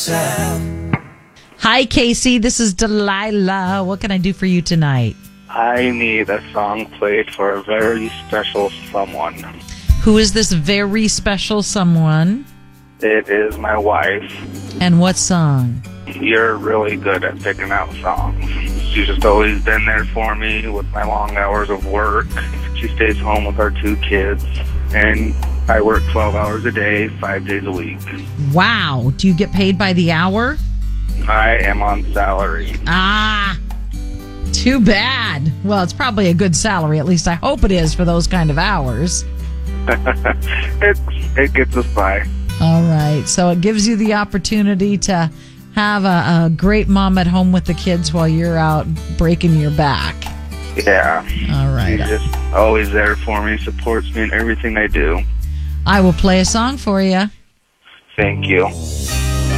Hi, Casey. This is Delilah. What can I do for you tonight? I need a song played for a very special someone. Who is this very special someone? It is my wife. And what song? You're really good at picking out songs. She's just always been there for me with my long hours of work. She stays home with our 2 kids, and I work 12 hours a day, 5 days a week. Wow. Do you get paid by the hour? I am on salary. Ah, too bad. Well, it's probably a good salary. At least I hope it is for those kind of hours. It gets us by. All right. So it gives you the opportunity to have a great mom at home with the kids while you're out breaking your back. Yeah. All right. She's just always there for me, supports me in everything I do. I will play a song for you. Thank you.